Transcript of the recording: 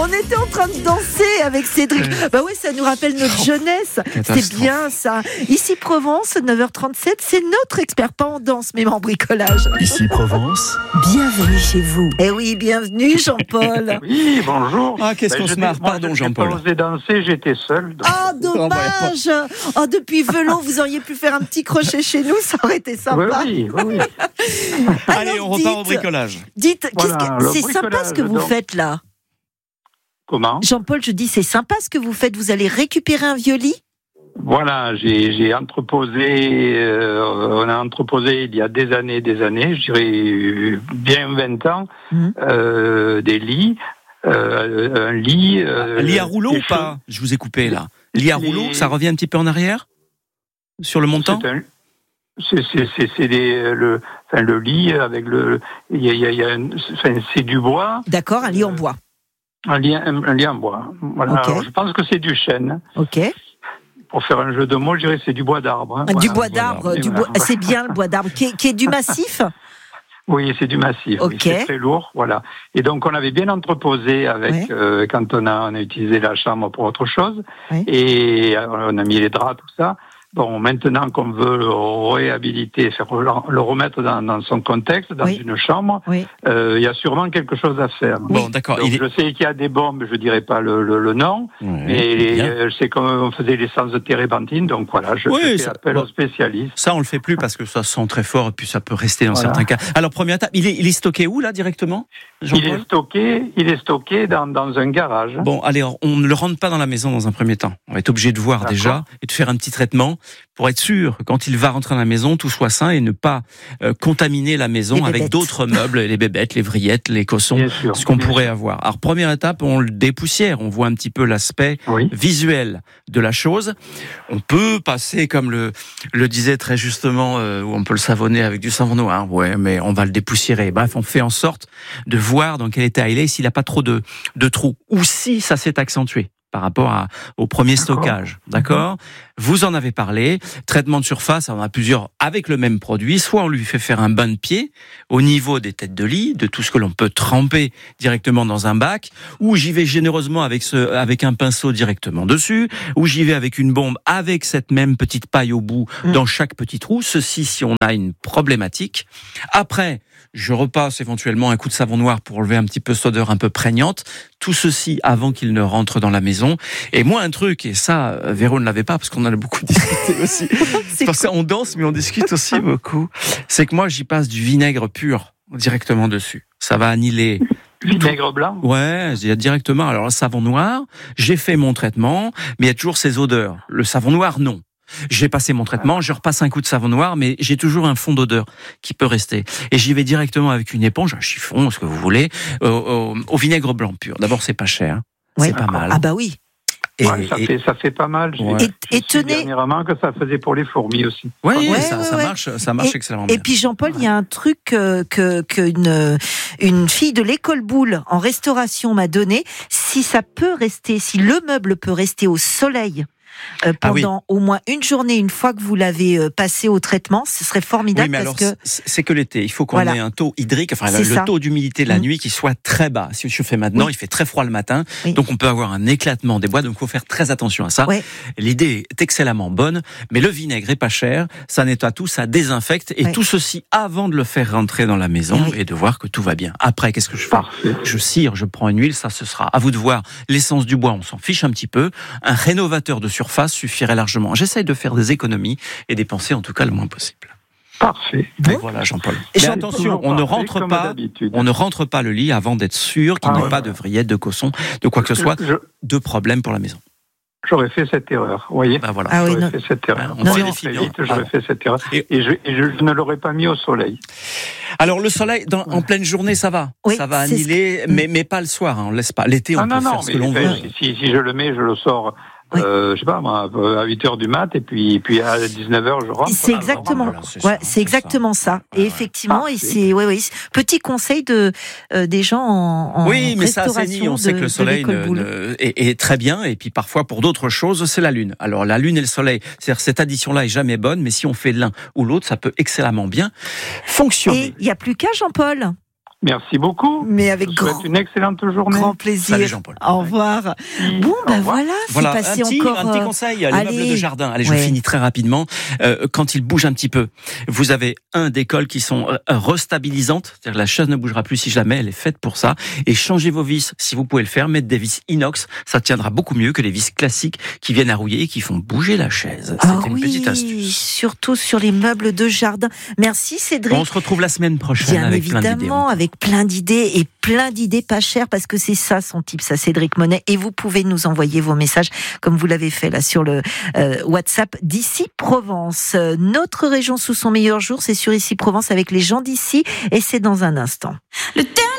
On était en train de danser avec Cédric. Bah ouais, ça nous rappelle notre jeunesse. C'est bien ça. Ici Provence, 9h37, c'est notre expert, pas en danse, mais en bricolage. Ici Provence. Bienvenue chez vous. Eh oui, bienvenue Jean-Paul. Oui, bonjour. Ah, qu'est-ce qu'on se marre, pardon Jean-Paul. J'ai pas osé danser, j'étais seul. Donc... Oh, dommage. Oh, depuis Velon, vous auriez pu faire un petit crochet chez nous, ça aurait été sympa. Oui. Allez, on repart au bricolage. Dites, Voilà, c'est sympa ce que vous faites là. Comment ? Jean-Paul, je dis, c'est sympa ce que vous faites. Vous allez récupérer un violit ? Voilà, j'ai entreposé, on a entreposé il y a des années, je dirais bien 20 ans, des lits, un lit... Un lit à rouleau ou pas ? Je vous ai coupé là. Lit à rouleau, ça revient un petit peu en arrière ? Sur le montant ? C'est le lit avec c'est du bois. D'accord, un lit en bois. Un lit en bois. Voilà. Okay. Alors, je pense que c'est du chêne. Ok. Pour faire un jeu de mots, je dirais que c'est du bois d'arbre. Hein. Du bois d'arbre, c'est bien le bois d'arbre, qui est du massif. Oui, c'est du massif. Okay. Oui, c'est très lourd, voilà. Et donc on avait bien entreposé avec quand on a utilisé la chambre pour autre chose, et on a mis les draps, tout ça. Bon, maintenant qu'on veut le réhabiliter, le remettre dans son contexte, dans une chambre, il y a sûrement quelque chose à faire. Bon, d'accord. Donc, je sais qu'il y a des bombes, je dirais pas le nom, mais c'est comme on faisait l'essence de térébenthine, donc voilà, je fais appel aux spécialistes. Ça, on le fait plus parce que ça sent très fort et puis ça peut rester dans certains cas. Alors, première étape, il est stocké où là directement, Jean-Paul ? Il est stocké dans un garage. Bon, allez, on ne le rentre pas dans la maison dans un premier temps. On va être obligé de voir déjà et de faire un petit traitement pour être sûr que quand il va rentrer dans la maison, tout soit sain et ne pas contaminer la maison avec d'autres meubles, les bébêtes, les vrillettes, les cossons, ce qu'on pourrait avoir. Alors, première étape, on le dépoussière, on voit un petit peu l'aspect visuel de la chose. On peut passer, comme le disait très justement, où on peut le savonner avec du savon noir, mais on va le dépoussiérer. Bref, on fait en sorte de voir dans quel état il est, s'il n'a pas trop de trous, ou si ça s'est accentué par rapport au premier stockage. D'accord ? Vous en avez parlé. Traitement de surface, on a plusieurs avec le même produit. Soit on lui fait faire un bain de pied au niveau des têtes de lit, de tout ce que l'on peut tremper directement dans un bac, ou j'y vais généreusement avec un pinceau directement dessus, ou j'y vais avec une bombe avec cette même petite paille au bout dans chaque petit trou. Ceci, si on a une problématique. Après, je repasse éventuellement un coup de savon noir pour enlever un petit peu cette odeur un peu prégnante. Tout ceci avant qu'il ne rentre dans la maison. Et moi, un truc, et ça, Véro ne l'avait pas, parce qu'on en a beaucoup discuté aussi. Parce qu'on danse, mais on discute aussi beaucoup. C'est que moi, j'y passe du vinaigre pur directement dessus. Ça va annihiler. Vinaigre blanc ? Ouais, il y a directement. Alors, le savon noir, j'ai fait mon traitement, mais il y a toujours ces odeurs. Le savon noir, non. J'ai passé mon traitement, je repasse un coup de savon noir, mais j'ai toujours un fond d'odeur qui peut rester. Et j'y vais directement avec une éponge, un chiffon, ce que vous voulez, au vinaigre blanc pur. D'abord, c'est pas cher, c'est pas mal. Ah bah oui. Ça fait pas mal. Et tenez, dernièrement que ça faisait pour les fourmis aussi. Ça marche excellemment bien. Et puis Jean-Paul, il y a un truc qu'une fille de l'école Boulle en restauration m'a donné. Si ça peut rester, si le meuble peut rester au soleil pendant au moins une journée, une fois que vous l'avez passé au traitement, ce serait formidable. Oui, mais alors, c'est que l'été. Il faut qu'on ait un taux hydrique, le taux d'humidité la nuit qui soit très bas. Si je fais maintenant, il fait très froid le matin, donc on peut avoir un éclatement des bois, donc il faut faire très attention à ça. L'idée est excellemment bonne, mais le vinaigre est pas cher, ça nettoie tout, ça désinfecte, et tout ceci avant de le faire rentrer dans la maison et de voir que tout va bien. Après, qu'est-ce que je fais ? Je cire, je prends une huile, ça ce sera à vous de voir. L'essence du bois, on s'en fiche un petit peu. Un rénovateur de surface suffirait largement. J'essaye de faire des économies et dépenser en tout cas le moins possible. Parfait. Et voilà, Jean-Paul. Mais attention, on ne rentre pas le lit avant d'être sûr qu'il n'y ait pas de vrillettes, de cossons, de quoi que ce soit, de problème pour la maison. J'aurais fait cette erreur, vous voyez. Voilà. J'aurais fait cette erreur. J'aurais fait cette erreur. Et je ne l'aurais pas mis au soleil. Alors le soleil, en pleine journée, ça va. Ça va annihiler, mais pas le soir. On ne laisse pas. L'été, on peut faire ce que l'on veut. Si je le mets, je le sors. Je sais pas, moi, à 8h du mat, et puis à 19h, je rentre. C'est exactement, c'est exactement ça. Et effectivement, et c'est, petit conseil des gens en mais ça, c'est restauration. on sait que le soleil est très bien, et puis parfois, pour d'autres choses, c'est la lune. Alors, la lune et le soleil, c'est-à-dire, cette addition-là est jamais bonne, mais si on fait l'un ou l'autre, ça peut excellemment bien fonctionner. Et il n'y a plus qu'à, Jean-Paul. Merci beaucoup. Mais avec une excellente journée. Grand plaisir. Salut Jean-Paul. Au revoir. Bon, voilà, c'est passé encore. Un petit conseil, les meubles de jardin. Allez, je finis très rapidement. Quand ils bougent un petit peu, vous avez des cols qui sont restabilisantes, c'est-à-dire la chaise ne bougera plus si jamais elle est faite pour ça. Et changez vos vis, si vous pouvez le faire, mettre des vis inox, ça tiendra beaucoup mieux que les vis classiques qui viennent à rouiller et qui font bouger la chaise. C'est une petite astuce. Surtout sur les meubles de jardin. Merci Cédric. On se retrouve la semaine prochaine. Bien avec évidemment, plein d'idées. Avec plein d'idées et plein d'idées pas chères parce que c'est ça son type, ça Cédric Monet. Et vous pouvez nous envoyer vos messages comme vous l'avez fait là sur le WhatsApp d'Ici Provence. Notre région sous son meilleur jour, c'est sur Ici Provence avec les gens d'ici et c'est dans un instant.